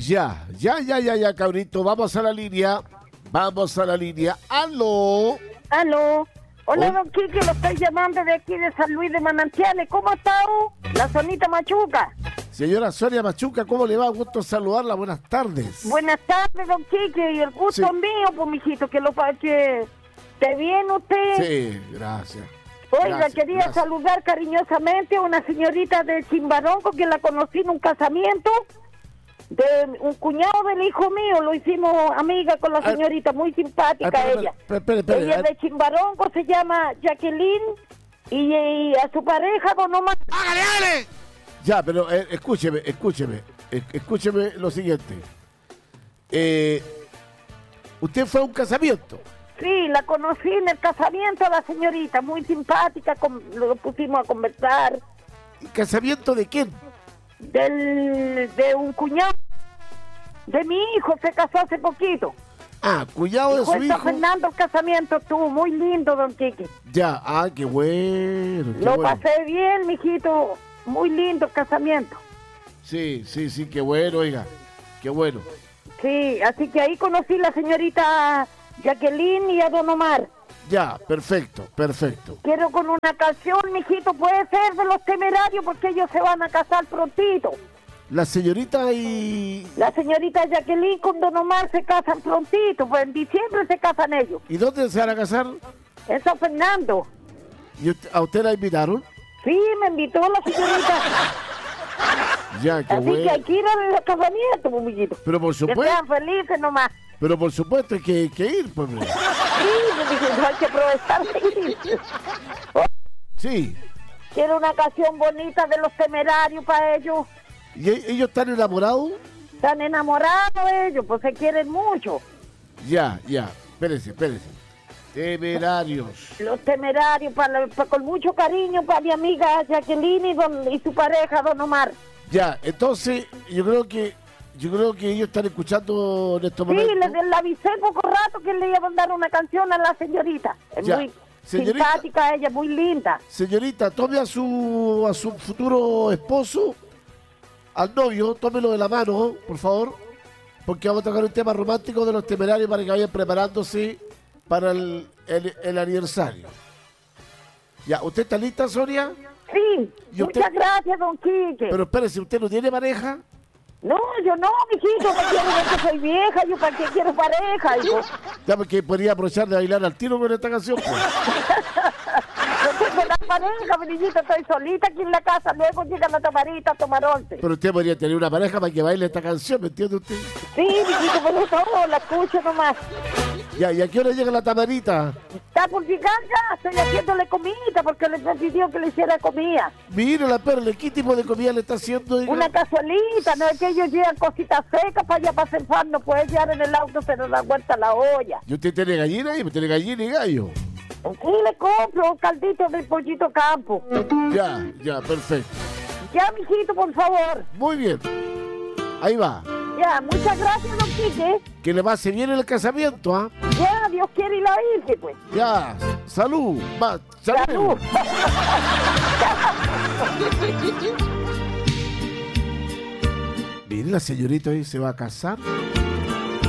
Ya, cabrito. Vamos a la línea. ¡Aló! Aló. Hola, don Quique, lo estoy llamando de aquí de San Luis de Manantiales. ¿Cómo está la Sonita Machuca? Señora Sonia Machuca, ¿cómo le va? Gusto saludarla. Buenas tardes. Buenas tardes, don Quique. Y el gusto Sí. mío, pues, mijito, que esté bien usted. Sí, gracias. Oiga, quería saludar cariñosamente a una señorita de Chimbarongo que la conocí en un casamiento de un cuñado del hijo mío. Lo hicimos amiga con la señorita, muy simpática ella. Espere. Ella es de Chimbarongo, se llama Jacqueline y a su pareja, don Omar. ¡Hágale! Ya, pero escúcheme lo siguiente. Usted fue a un casamiento. Sí, la conocí en el casamiento a la señorita, muy simpática, lo pusimos a conversar. ¿Casamiento de quién? De un cuñado de mi hijo, se casó hace poquito. Ah, cuñado de su hijo. Fernando, el casamiento estuvo muy lindo, don Quique. Ya, qué bueno. Lo pasé bien, mijito, muy lindo el casamiento. Sí, qué bueno, oiga, qué bueno. Sí, así que ahí conocí a la señorita Jacqueline y a don Omar. Ya, perfecto. Quiero con una canción, mijito, puede ser de Los Temerarios, porque ellos se van a casar prontito. La señorita Jacqueline con don Omar se casan prontito, pues en diciembre se casan ellos. ¿Y dónde se van a casar? En San Fernando. ¿Y ¿A usted la invitaron? Sí, me invitó la señorita. Ya, qué Así bueno. que hay que ir a los casamientos, pues, mijito. Pero por Que supuesto. sean felices nomás. Pero por supuesto hay que ir, pues. Sí, pues, mijito, hay que aprovechar de ir. Sí. Quiero una canción bonita de Los Temerarios para ellos. ¿Y ellos están enamorados? Están enamorados ellos, pues se quieren mucho. Ya. Espérese. Temerarios. Los Temerarios, con mucho cariño para mi amiga Jacqueline y su pareja, don Omar. Ya, entonces yo creo que ellos están escuchando en estos Sí, momentos. le avisé poco rato que le iba a mandar una canción a la señorita. Es Ya. muy Señorita. simpática ella, muy linda. Señorita, tome a su futuro esposo, al novio, tómelo de la mano, por favor, porque vamos a tocar un tema romántico de Los Temerarios para que vayan preparándose para el aniversario. Ya, ¿usted está lista, Sonia? Sí, ¿Y usted? muchas gracias, don Quique. Pero espérese, ¿usted no tiene pareja? No, yo no, mijito, no quiero ver que soy vieja, yo para qué quiero pareja, hijo. Ya, porque podría aprovechar de bailar al tiro con esta canción, pues. No tengo la pareja, mi niñito, estoy solita aquí en la casa, luego llega la tamarita a tomar once. Pero usted podría tener una pareja para que baile esta canción, ¿me entiende usted? Sí, mijito, por eso la escucho nomás. Ya, ¿y a qué hora llega la tamarita? Está por llegar ya, estoy haciéndole comida porque le pidió que le hiciera comida. Mire la perla, ¿qué tipo de comida le está haciendo? Oiga? Una cazuelita, no es que ellos llevan cositas secas para allá para hacer pan, no puede llevar en el auto, se nos da vuelta la olla. ¿Y usted tiene gallina ahí? ¿Tiene gallina y gallo? Sí, le compro un caldito del pollito campo. Ya, perfecto. Ya, mijito, por favor. Muy bien. Ahí va. Ya, muchas gracias, don Quique. Que le pase bien en el casamiento, ¿ah? Ya, Dios quiere y la Virgen, pues. Ya, salud. Va, salud. Salud. Mire, la señorita ahí se va a casar.